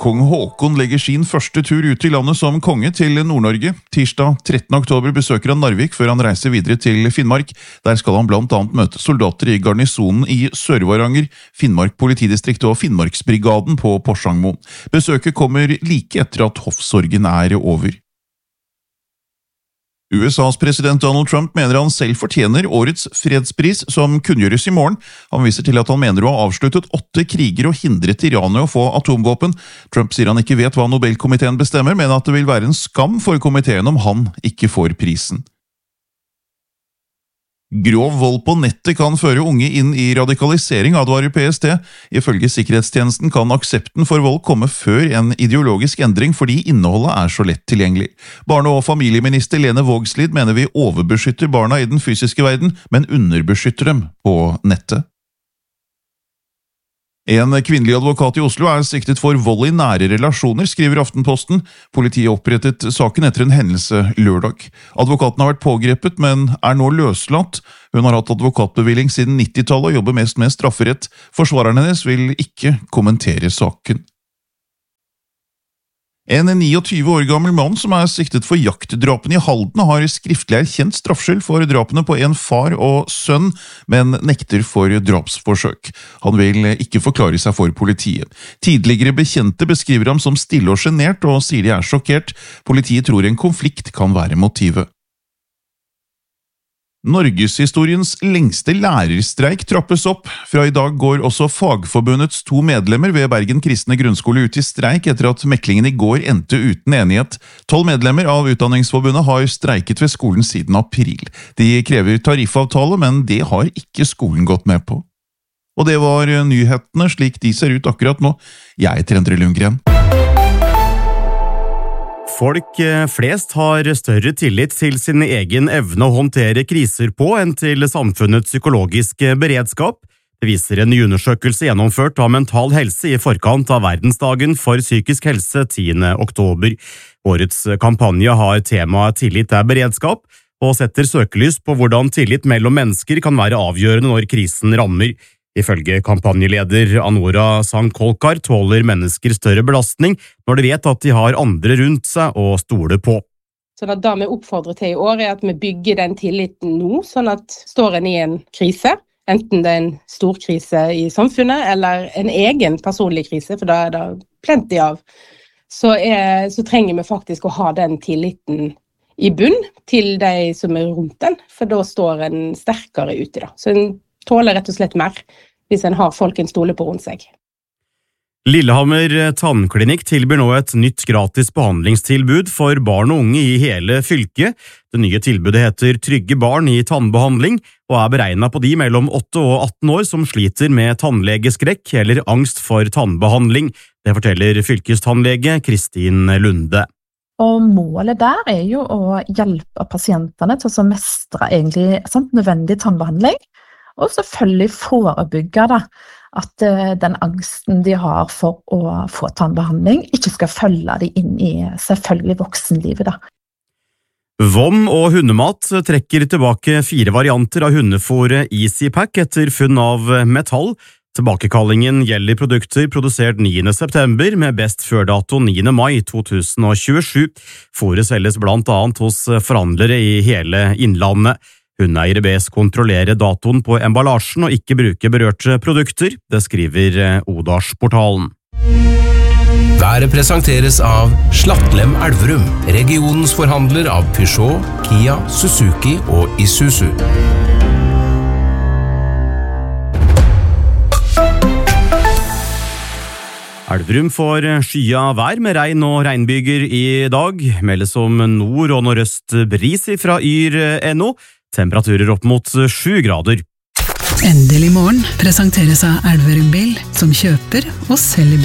Kong Håkon legger sin første tur ut i landet som konge til Nord-Norge. Tirsdag 13. oktober besøker han Narvik før han reiser videre til Finnmark. Der skal han blant annet møte soldater i garnisonen i Sør-Varanger, Finnmark politidistrikt og Finnmarksbrigaden på Porsangmoen. Besøket kommer like etter at hoffsorgen er over. USAs president Donald Trump mener han selv fortjener årets fredspris som kunngjøres i morgen. Han viser til at han mener å ha avsluttet 8 kriger og hindret Iran i å få atomvåpen. Trump sier han ikke vet hva Nobelkomiteen bestemmer, men at det vil være en skam for komiteen om han ikke får prisen. Grov vold på nettet kan føre unge inn i radikalisering, advarer PST. Ifølge sikkerhetstjenesten kan aksepten for vold komme før en ideologisk endring fordi innholdet er så lett tilgjengelig. Barne- og familieminister Lene Vågslid mener vi overbeskytter barna i den fysiske verden, men underbeskytter dem på nettet. En kvinnelig advokat i Oslo er siktet for vold i nære relasjoner, skriver Aftenposten. Politiet opprettet saken etter en hendelse lørdag. Advokaten har vært pågrepet, men er nå løslatt. Hun har hatt advokatbevilling siden 90-tallet og jobber mest med strafferett. Forsvareren hennes vil ikke kommentere saken. En 29 år gammel mann som er siktet for jaktdrapene i Halden har skriftlig erkjent straffskyld for drapene på en far og sønn, men nekter for drapsforsøk. Han vil ikke forklare seg for politiet. Tidligere bekjente beskriver ham som stille og genert og sier de er sjokkert. Politiet tror en konflikt kan være motivet. Norgeshistoriens lengste lærerstreik trappes opp. Fra i dag går også Fagforbundets 2 medlemmer ved Bergen Kristne Grunnskole ut i streik etter at meklingen i går endte uten enighet. 12 medlemmer av Utdanningsforbundet har streiket ved skolen siden april. De krever tariffavtale, men det har ikke skolen gått med på. Og det var nyhetene slik de ser ut akkurat nå. Jeg heter Endre Lundgren. Folk flest har større tillit til sin egen evne å håndtere kriser på enn til samfunnets psykologiske beredskap. Det viser en ny undersøkelse gjennomført av Mental Helse i forkant av Verdensdagen for psykisk helse 10. oktober. Årets kampanje har temaet «Tillit er beredskap» og setter søkelys på hvordan tillit mellom mennesker kan være avgjørende når krisen rammer. Ifølge kampanjeleder Anora Sankolkar tåler mennesker større belastning når de vet at de har andre rundt seg å stole på. Så det vi oppfordrer til i år er at vi bygger den tilliten nå, sånn at står en i en krise, enten det er en stor krise i samfunnet eller en egen personlig krise, for da er det plenty av, så trenger vi faktisk å ha den tilliten i bunn til de som er rundt den, for da står en sterkere ute da. Så en tåler rett og slett mer hvis en har folk en stole på rundt seg. Lillehammer tannklinikk tilbyr nå et nytt gratis behandlingstilbud for barn og unge i hele fylket. Det nye tilbudet heter Trygge barn i tannbehandling og er beregnet på de mellom 8 og 18 år som sliter med tannlegeskrekk eller angst for tannbehandling. Det forteller fylkestannlege Kristin Lunde. Og målet der er jo å hjelpe pasientene til å mestre egentlig nødvendig tannbehandling, og selvfølgelig forebygge at den angsten de har for å få tannbehandling ikke skal følge de inn i selvfølgelig voksenlivet. Vom og hundemat trekker tilbake 4 varianter av hundefôret Easy Pack etter funn av metall. Tilbakekallingen gjelder produkter produsert 9. september med best før-dato 9. mai 2027. Fôret selges blant annet hos forhandlere i hele Innlandet. Hundeeiere bes kontrollere datoen på emballasjen og ikke bruke berørte produkter, det skriver Odalsportalen. Været presenteres av Slattlem Elverum, regionens forhandler av Peugeot, Kia, Suzuki og Isuzu. Elverum får skya vær med regn og regnbyger i dag, meldes om nord- og nordøst bris fra yr.no. Temperaturer opp mot 7 grader. Endelig morgen presenteres av Elverum Bil, som kjøper og selger bil.